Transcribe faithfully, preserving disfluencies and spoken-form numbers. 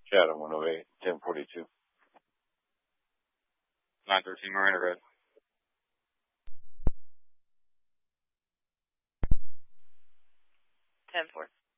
Chatham one oh eight, ten forty-two. nine thirteen Marina Red. ten four.